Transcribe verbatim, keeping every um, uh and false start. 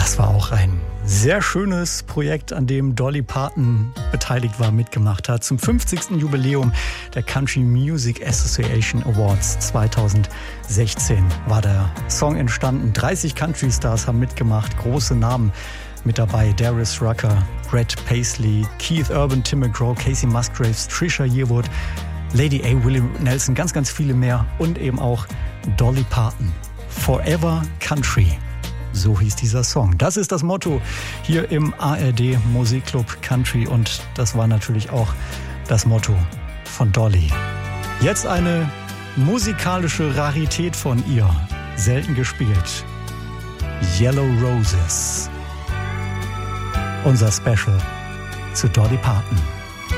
Das war auch ein sehr schönes Projekt, an dem Dolly Parton beteiligt war, mitgemacht hat. Zum fünfzigsten Jubiläum der Country Music Association Awards zweitausendsechzehn war der Song entstanden. dreißig Country Stars haben mitgemacht, große Namen mit dabei. Darius Rucker, Brett Paisley, Keith Urban, Tim McGraw, Casey Musgraves, Trisha Yearwood, Lady A. Willie Nelson, ganz, ganz viele mehr und eben auch Dolly Parton. Forever Country. So hieß dieser Song. Das ist das Motto hier im A R D Musikclub Country und das war natürlich auch das Motto von Dolly. Jetzt eine musikalische Rarität von ihr, selten gespielt. Yellow Roses. Unser Special zu Dolly Parton.